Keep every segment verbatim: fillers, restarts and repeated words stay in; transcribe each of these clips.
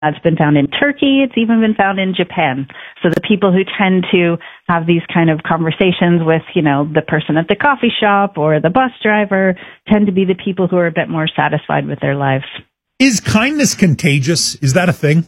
It's been found in Turkey. It's even been found in Japan. So the people who tend to have these kind of conversations with, you know, the person at the coffee shop or the bus driver tend to be the people who are a bit more satisfied with their lives. Is kindness contagious? Is that a thing?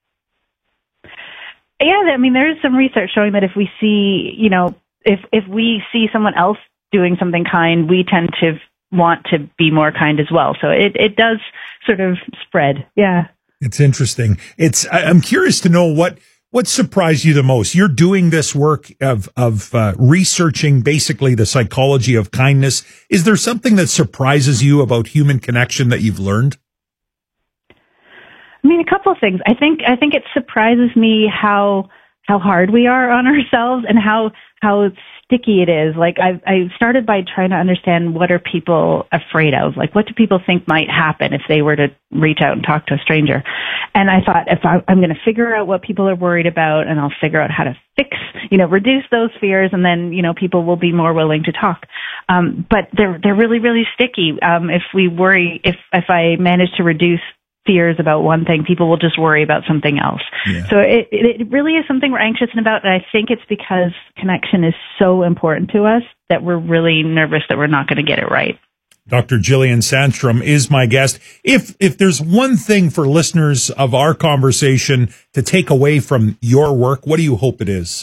Yeah, I mean, there is some research showing that if we see, you know, if if we see someone else doing something kind, we tend to want to be more kind as well. So it, it does sort of spread. Yeah. It's interesting. It's, I'm curious to know what, what surprised you the most. You're doing this work of, of, uh, researching basically the psychology of kindness. Is there something that surprises you about human connection that you've learned? I mean, a couple of things. I think, I think it surprises me how, how hard we are on ourselves and how, how sticky it is. Like I, I started by trying to understand what are people afraid of? Like what do people think might happen if they were to reach out and talk to a stranger? And I thought if I, I'm going to figure out what people are worried about and I'll figure out how to fix, you know, reduce those fears and then, you know, people will be more willing to talk. Um, but they're, they're really, really sticky. Um, if we worry, if, if I manage to reduce fears about one thing, people will just worry about something else. Yeah. So it, it really is something we're anxious about, and I think it's because connection is so important to us that we're really nervous that we're not going to get it right. Doctor Gillian Sandstrom is my guest. If if there's one thing for listeners of our conversation to take away from your work, what do you hope it is?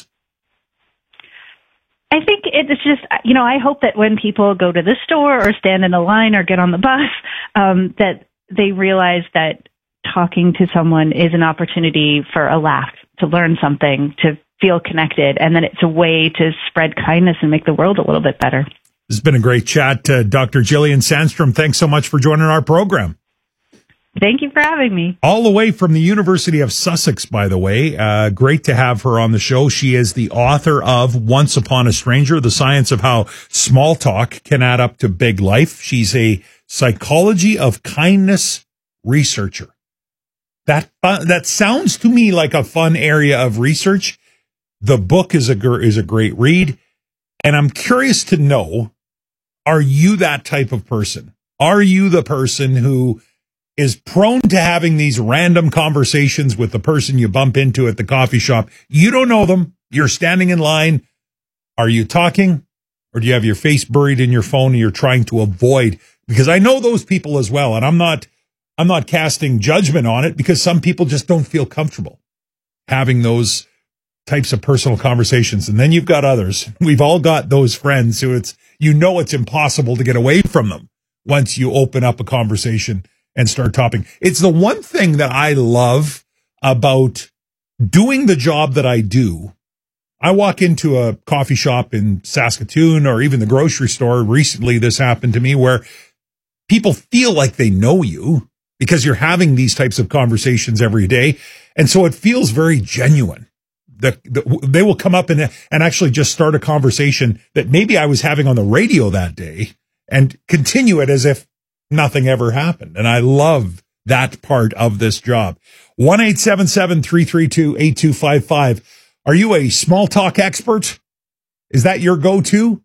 I think it's just, you know, I hope that when people go to the store or stand in a line or get on the bus, um, that they realize that talking to someone is an opportunity for a laugh, to learn something, to feel connected, and then it's a way to spread kindness and make the world a little bit better. This has been a great chat. Uh, Doctor Gillian Sandstrom, thanks so much for joining our program. Thank you for having me. All the way from the University of Sussex, by the way. Uh, great to have her on the show. She is the author of Once Upon a Stranger, The Science of How Small Talk Can Add Up to Big Life. She's a psychology of kindness researcher. That uh, that sounds to me like a fun area of research. The book is a is a great read, and I'm curious to know: are you that type of person? Are you the person who is prone to having these random conversations with the person you bump into at the coffee shop? You don't know them. You're standing in line. Are you talking, or do you have your face buried in your phone and you're trying to avoid? Because I know those people as well, and I'm not, I'm not casting judgment on it because some people just don't feel comfortable having those types of personal conversations. And then you've got others. We've all got those friends who it's, you know, it's impossible to get away from them once you open up a conversation and start talking. It's the one thing that I love about doing the job that I do. I walk into a coffee shop in Saskatoon or even the grocery store. Recently, this happened to me where people feel like they know you because you're having these types of conversations every day. And so it feels very genuine. The, the, they will come up and, and actually just start a conversation that maybe I was having on the radio that day and continue it as if nothing ever happened. And I love that part of this job. one eight seven seven, three three two, eight two five five. Are you a small talk expert? Is that your go-to?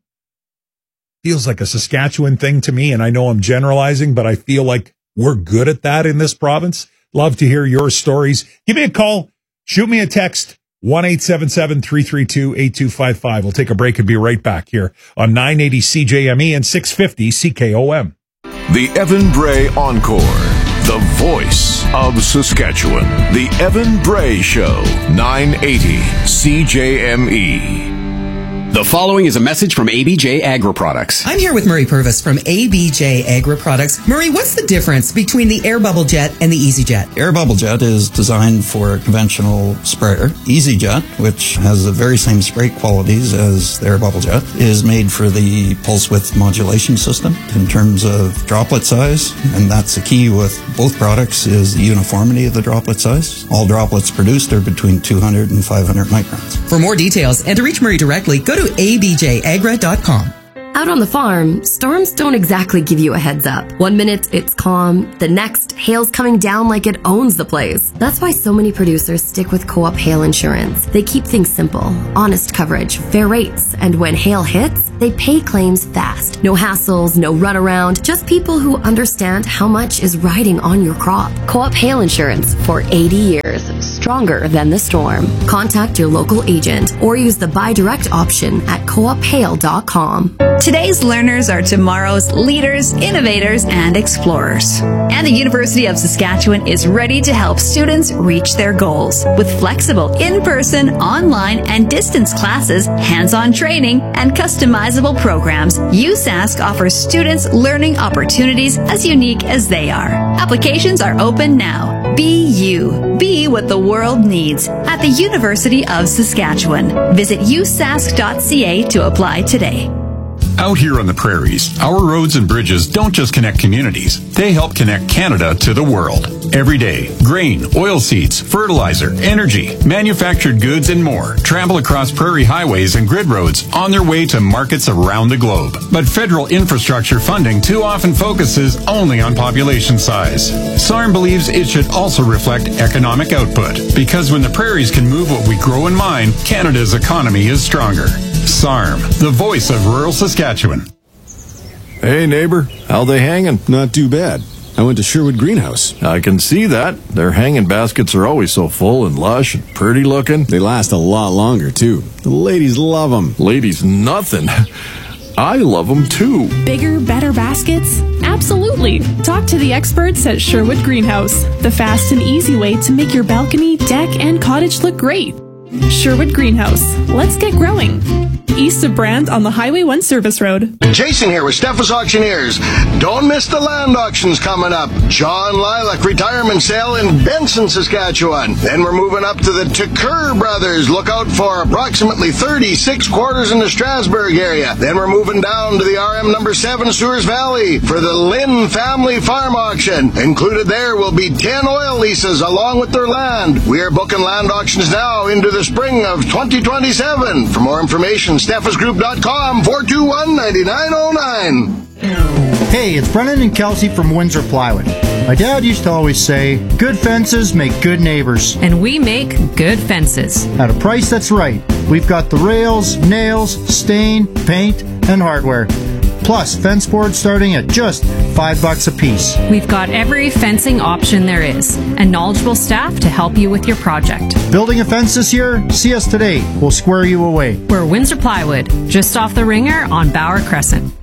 Feels like a Saskatchewan thing to me, and I know I'm generalizing, but I feel like we're good at that in this province. Love to hear your stories. Give me a call. Shoot me a text. one eight seven seven, three three two, eight two five five. We'll take a break and be right back here on nine eighty C J M E and six fifty C K O M. The Evan Bray Encore, the voice of Saskatchewan. The Evan Bray Show, nine eighty C J M E. The following is a message from A B J Agri-Products. I'm here with Murray Purvis from A B J Agri-Products. Murray, what's the difference between the Air Bubble Jet and the Easy Jet? Air Bubble Jet is designed for a conventional sprayer. Easy Jet, which has the very same spray qualities as the Air Bubble Jet, is made for the pulse width modulation system in terms of droplet size. And that's the key with both products is the uniformity of the droplet size. All droplets produced are between two hundred and five hundred microns. For more details and to reach Murray directly, go to a b j agra dot com. Out on the farm, storms don't exactly give you a heads up. One minute it's calm, the next, hail's coming down like it owns the place. That's why so many producers stick with Co-op Hail Insurance. They keep things simple, honest coverage, fair rates, and when hail hits, they pay claims fast. No hassles, no runaround, just people who understand how much is riding on your crop. Co-op Hail Insurance for eighty years, stronger than the storm. Contact your local agent or use the buy direct option at co op hail dot com. Today's learners are tomorrow's leaders, innovators, and explorers. And the University of Saskatchewan is ready to help students reach their goals. With flexible in-person, online, and distance classes, hands-on training, and customizable programs, U S A S C offers students learning opportunities as unique as they are. Applications are open now. Be you. Be what the world needs at the University of Saskatchewan. Visit u sask dot c a to apply today. Out here on the prairies, our roads and bridges don't just connect communities, they help connect Canada to the world. Every day, grain, oilseeds, fertilizer, energy, manufactured goods, and more travel across prairie highways and grid roads on their way to markets around the globe. But federal infrastructure funding too often focuses only on population size. S A R M believes it should also reflect economic output, because when the prairies can move what we grow and mine, Canada's economy is stronger. S A R M, the voice of rural Saskatchewan. Hey, neighbor, how they hanging? Not too bad. I went to Sherwood Greenhouse. I can see that. Their hanging baskets are always so full and lush and pretty looking. They last a lot longer, too. The ladies love them. Ladies nothing. I love them, too. Bigger, better baskets? Absolutely. Talk to the experts at Sherwood Greenhouse, the fast and easy way to make your balcony, deck, and cottage look great. Sherwood Greenhouse. Let's get growing. East of Brand on the Highway one Service Road. Jason here with Steffes Auctioneers. Don't miss the land auctions coming up. John Lilac retirement sale in Benson, Saskatchewan. Then we're moving up to the Tucker Brothers. Look out for approximately thirty-six quarters in the Strasbourg area. Then we're moving down to the R M number seven Sewers Valley for the Lynn Family Farm Auction. Included there will be ten oil leases along with their land. We are booking land auctions now into the spring of twenty twenty-seven. For more information, steffes group dot com, four two one, nine nine zero nine. Hey, it's Brennan and Kelsey from Windsor Plywood. My dad used to always say, good fences make good neighbors. And we make good fences. At a price that's right. We've got the rails, nails, stain, paint, and hardware. Plus, fence boards starting at just five bucks a piece. We've got every fencing option there is, and knowledgeable staff to help you with your project. Building a fence this year? See us today. We'll square you away. We're Windsor Plywood, just off the Ringer on Bauer Crescent.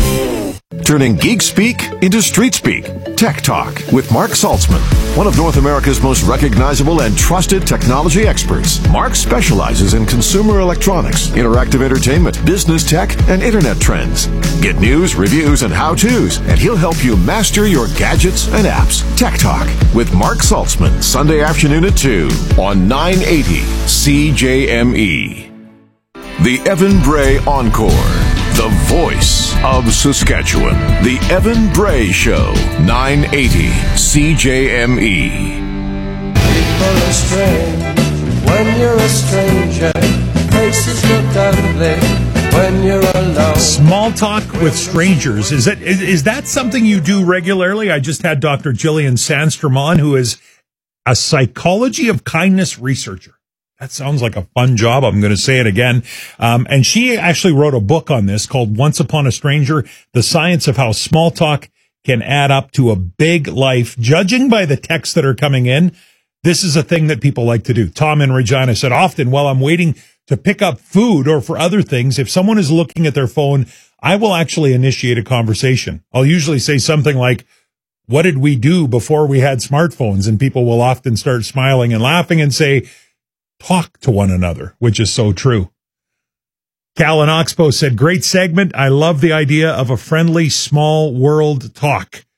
Turning geek speak into street speak. Tech Talk with Mark Saltzman, one of North America's most recognizable and trusted technology experts. Mark specializes in consumer electronics, interactive entertainment, business tech, and internet trends. Get news, reviews, and how-tos, and he'll help you master your gadgets and apps. Tech Talk with Mark Saltzman, Sunday afternoon at two on nine eighty C J M E. The Evan Bray Encore. The voice of Saskatchewan. The Evan Bray Show. nine eighty C J M E. People are strange when you're a stranger. Faces look ugly when you're alone. Small talk with strangers. Is that is, is that something you do regularly? I just had Doctor Jillian Sandstrom on, who is a psychology of kindness researcher. That sounds like a fun job. I'm going to say it again. Um, and she actually wrote a book on this called Once Upon a Stranger, The Science of How Small Talk Can Add Up to a Big Life. Judging by the texts that are coming in, this is a thing that people like to do. Tom in Regina said, often while I'm waiting to pick up food or for other things, if someone is looking at their phone, I will actually initiate a conversation. I'll usually say something like, what did we do before we had smartphones? And people will often start smiling and laughing and say, talk to one another, which is so true. Cal in Oxbow said, great segment. I love the idea of a friendly, small world talk.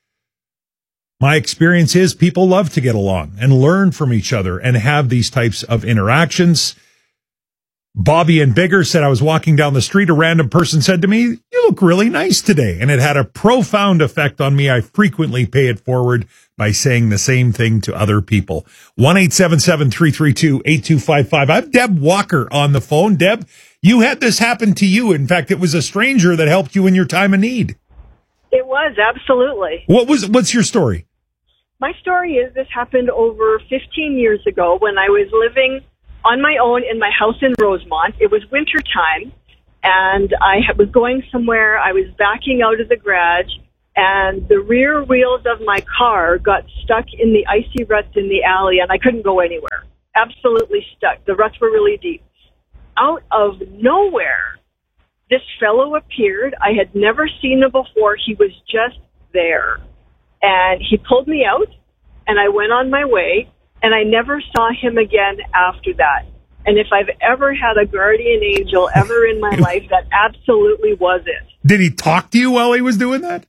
My experience is people love to get along and learn from each other and have these types of interactions. Bobby and Bigger said, I was walking down the street. A random person said to me, you look really nice today. And it had a profound effect on me. I frequently pay it forward by saying the same thing to other people. one eight seven seven, three three two, eight two five five. I have Deb Walker on the phone. Deb, you had this happen to you. In fact, it was a stranger that helped you in your time of need. It was, absolutely. What was, what's your story? My story is this happened over fifteen years ago when I was living on my own in my house in Rosemont. It was winter time, and I was going somewhere. I was backing out of the garage, and the rear wheels of my car got stuck in the icy ruts in the alley, and I couldn't go anywhere. Absolutely stuck. The ruts were really deep. Out of nowhere, this fellow appeared. I had never seen him before. He was just there. And he pulled me out, and I went on my way, and I never saw him again after that. And if I've ever had a guardian angel ever in my life, that absolutely was it. Did he talk to you while he was doing that?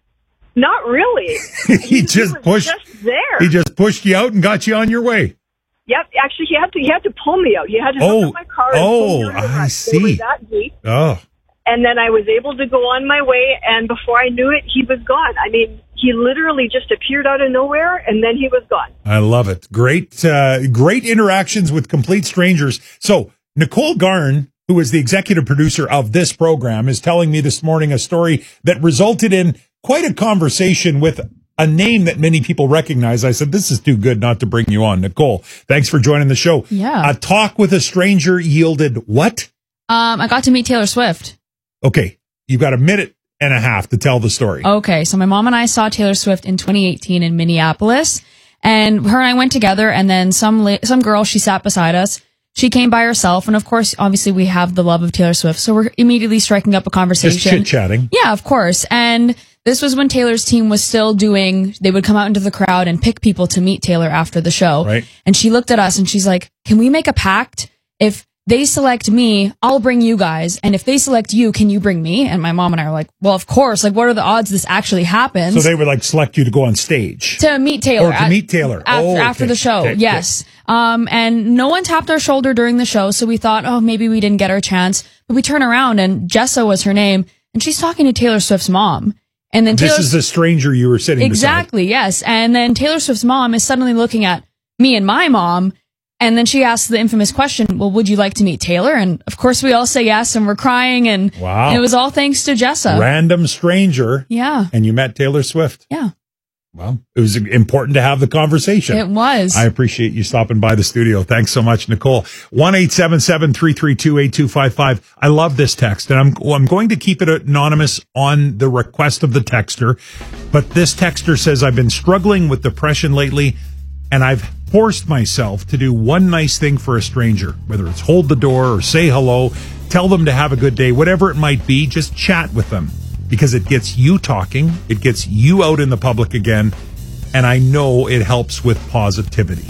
Not really. he, he just was pushed. Just there. He just pushed you out and got you on your way. Yep. Actually, he had to. He had to pull me out. He had to oh, hook up my car. And oh, pull me out of the I rut. see. It was that deep. Oh. And then I was able to go on my way, and before I knew it, he was gone. I mean, he literally just appeared out of nowhere, and then he was gone. I love it. Great, uh, great interactions with complete strangers. So Nicole Garn, who is the executive producer of this program, is telling me this morning a story that resulted in quite a conversation with a name that many people recognize. I said, this is too good not to bring you on. Nicole, thanks for joining the show. Yeah. A talk with a stranger yielded what? Um, I got to meet Taylor Swift. Okay, you've got a minute and a half to tell the story. Okay, so my mom and I saw Taylor Swift in twenty eighteen in Minneapolis, and her and I went together, and then some la- some girl, she sat beside us. She came by herself, and of course, obviously, we have the love of Taylor Swift, so we're immediately striking up a conversation. Just chit-chatting. Yeah, of course. And this was when Taylor's team was still doing, they would come out into the crowd and pick people to meet Taylor after the show. Right. And she looked at us, and she's like, can we make a pact? If they select me, I'll bring you guys. And if they select you, can you bring me? And my mom and I were like, well, of course. Like, what are the odds this actually happens? So they would like select you to go on stage. To meet Taylor. Or to at, meet Taylor. After, oh, okay. after the show. Okay. Yes. Um, and no one tapped our shoulder during the show. So we thought, oh, maybe we didn't get our chance. But we turn around and Jessa was her name. And she's talking to Taylor Swift's mom. And then This Taylor, is the stranger you were sitting exactly, beside. Yes. And then Taylor Swift's mom is suddenly looking at me and my mom. And then she asks the infamous question, well, would you like to meet Taylor? And of course we all say yes, and we're crying, and, wow. and it was all thanks to Jessa. Random stranger. Yeah. And you met Taylor Swift. Yeah. Well, it was important to have the conversation. It was. I appreciate you stopping by the studio. Thanks so much, Nicole. one eight seven seven, three three two, eight two five five. I love this text, and I'm I'm going to keep it anonymous on the request of the texter. But this texter says, I've been struggling with depression lately, and I've forced myself to do one nice thing for a stranger, whether it's hold the door or say hello, tell them to have a good day, whatever it might be, just chat with them, because it gets you talking, it gets you out in the public again, and I know it helps with positivity.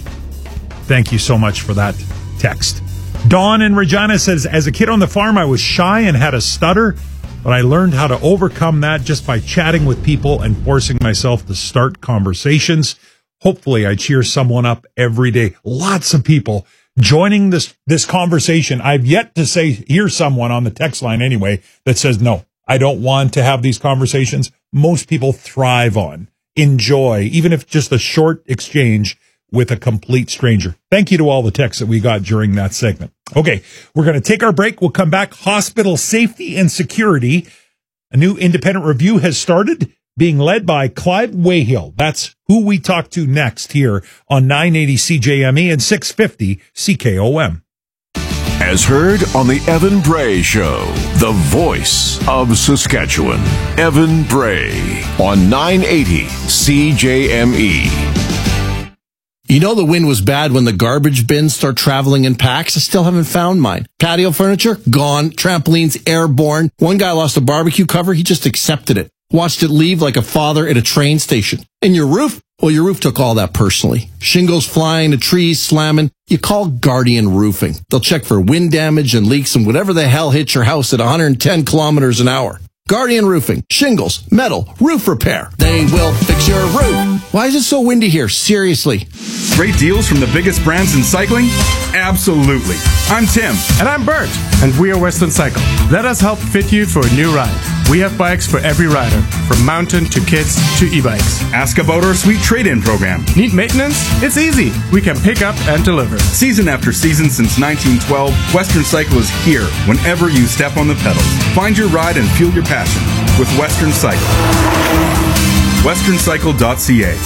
Thank you so much for that text. Dawn in Regina says, as a kid on the farm, I was shy and had a stutter, but I learned how to overcome that just by chatting with people and forcing myself to start conversations. Hopefully I cheer someone up every day. Lots of people joining this, this conversation. I've yet to say, hear someone on the text line anyway, that says, no, I don't want to have these conversations. Most people thrive on, enjoy, even if just a short exchange with a complete stranger. Thank you to all the texts that we got during that segment. Okay. We're going to take our break. We'll come back. Hospital safety and security. A new independent review has started, being led by Clive Wayhill. That's who we talk to next here on nine eighty C J M E and six fifty C K O M. As heard on the Evan Bray Show, the voice of Saskatchewan. Evan Bray on nine eighty C J M E. You know the wind was bad when the garbage bins start traveling in packs? I still haven't found mine. Patio furniture? Gone. Trampolines? Airborne. One guy lost a barbecue cover. He just accepted it. Watched it leave like a father at a train station. And your roof? Well, your roof took all that personally. Shingles flying, the trees slamming. You call Guardian Roofing. They'll check for wind damage and leaks and whatever the hell hits your house at one hundred ten kilometers an hour. Guardian Roofing, shingles, metal, roof repair. They will fix your roof. Why is it so windy here? Seriously. Great deals from the biggest brands in cycling? Absolutely. I'm Tim. And I'm Bert. And we are Western Cycle. Let us help fit you for a new ride. We have bikes for every rider, from mountain to kids to e-bikes. Ask about our sweet trade-in program. Need maintenance? It's easy. We can pick up and deliver. Season after season since nineteen twelve, Western Cycle is here whenever you step on the pedals. Find your ride and fuel your passion with Western Cycle. western cycle dot c a.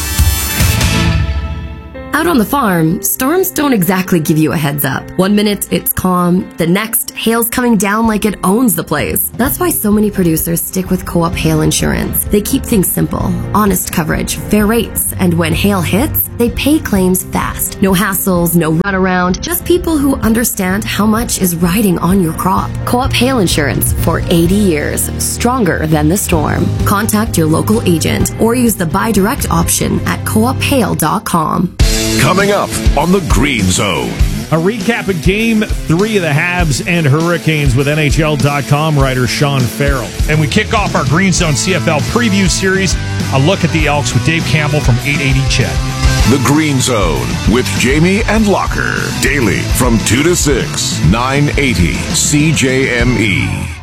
Out on the farm, storms don't exactly give you a heads up. One minute it's calm, the next hail's coming down like it owns the place. That's why so many producers stick with Co-op Hail Insurance. They keep things simple, honest coverage, fair rates, and when hail hits, they pay claims fast. No hassles, no runaround, just people who understand how much is riding on your crop. Co-op Hail Insurance for eighty years, stronger than the storm. Contact your local agent or use the buy direct option at co op hail dot com. Coming up on the Green Zone. A recap of Game three of the Habs and Hurricanes with N H L dot com writer Sean Farrell. And we kick off our Green Zone C F L preview series, a look at the Elks with Dave Campbell from eight eighty C H E D. The Green Zone with Jamie and Locker. Daily from two to six, nine eighty C J M E.